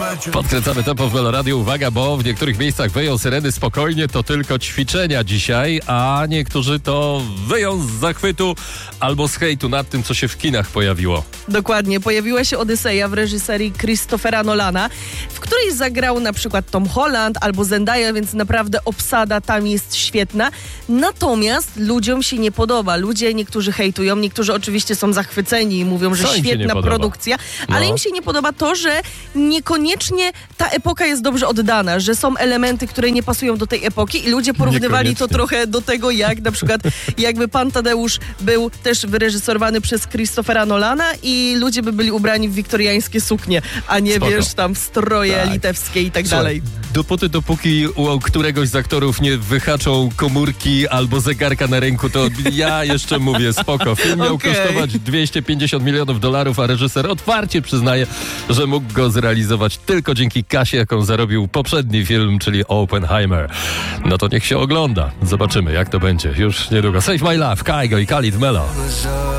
Podkręcamy tempo w Meloradiu. Uwaga, bo w niektórych miejscach wyją syreny spokojnie, to tylko ćwiczenia dzisiaj, a niektórzy to wyją z zachwytu albo z hejtu nad tym, co się w kinach pojawiło. Dokładnie. Pojawiła się Odyseja w reżyserii Christophera Nolana, w której zagrał na przykład Tom Holland albo Zendaya, więc naprawdę obsada tam jest świetna. Natomiast ludziom się nie podoba. Niektórzy hejtują, niektórzy oczywiście są zachwyceni i mówią, że świetna produkcja, ale im się nie podoba to, że niekoniecznie ta epoka jest dobrze oddana, że są elementy, które nie pasują do tej epoki i ludzie porównywali to trochę do tego, jak na przykład jakby Pan Tadeusz był też wyreżyserowany przez Christophera Nolana i ludzie by byli ubrani w wiktoriańskie suknie, a nie wiesz, tam stroje litewskie i tak dalej. Dopóki u któregoś z aktorów nie wyhaczą komórki albo zegarka na ręku, to ja jeszcze mówię spoko. Film miał kosztować $250 milionów, a reżyser otwarcie przyznaje, że mógł go zrealizować tylko dzięki kasie, jaką zarobił poprzedni film, czyli Oppenheimer. No to niech się ogląda. Zobaczymy, jak to będzie. Już niedługo. Save My Love, Kygo i Khalid Melo.